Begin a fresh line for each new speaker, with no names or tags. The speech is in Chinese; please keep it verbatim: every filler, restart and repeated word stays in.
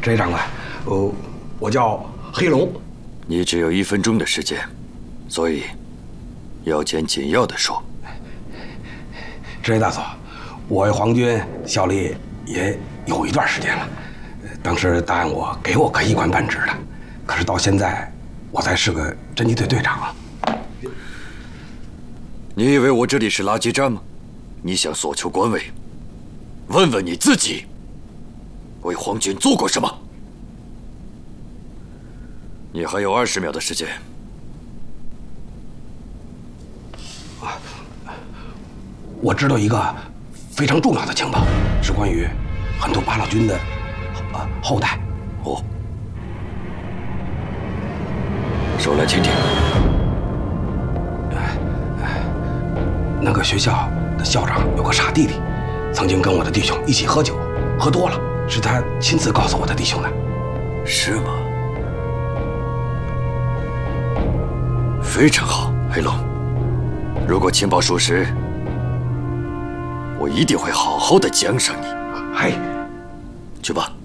这位长官，呃，我叫黑龙。
你只有一分钟的时间，所以要简简要的说。
这位大佐，我为皇军效力也有一段时间了，当时答应我给我个一官半职的，可是到现在我才是个侦缉队队长。
你以为我这里是垃圾站吗？你想索求官位？问问你自己，为皇军做过什么？你还有二十秒的时间。
我知道一个非常重要的情报，是关于很多八路军的呃后代。
哦，说来听听。
那个学校的校长有个傻弟弟，曾经跟我的弟兄一起喝酒，喝多了，是他亲自告诉我的弟兄的。
是吗？非常好，黑龙。如果情报属实，我一定会好好的奖赏你。
嘿，
去吧。